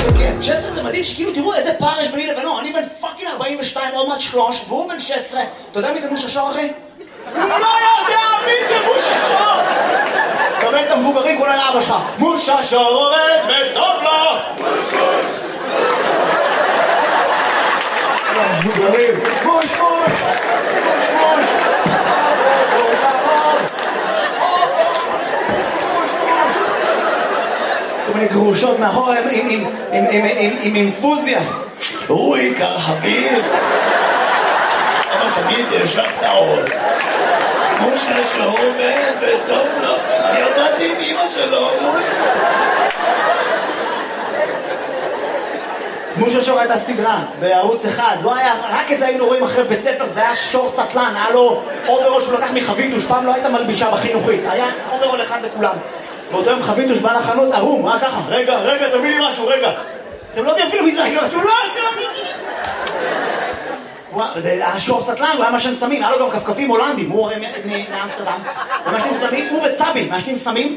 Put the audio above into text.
כן, 16 זה מדהים שכאילו תראו איזה פער יש ביני לבינו. אני בן פאקינג 42, עוד מעט 3, והוא בן 16. אתה יודע מי זה מושה שור, אחי? הוא לא יודע מי זה מושה שור! קבל את המבוגרים כולה לאבא שלך. מושה שור עובד וטוב לו! המבוגרים, מוש מוש! מוש מוש! כל מיני גרושות מאחורה עם אינפוזיה. הוא עיקר חביב, אבל תמיד יש לך טעות. מושה שור עובד וטוב לו. אני עבדתי עם אמא שלו, מושה שור הייתה סדרה בערוץ אחד, לא היה, רק את זה היינו רואים אחרי בית ספר, זה היה שור סטלן, היה לו אוברול שהוא לקח מחביתוש, פעם לא הייתה מלבישה בחינוכית, היה אוברול אחד לכולם. באותו יום חביתוש בא לחנות ערום, ככה, רגע, תביא לי משהו, רגע. אתם לא יודעים אפילו מי זה, הוא לא, זה היה שור סטלן, הוא היה משן סמים, היה לו גם כפכפים הולנדים, הוא הרי מאמסטרדם, הוא משנים סמים, הוא וצבי, משנים סמים,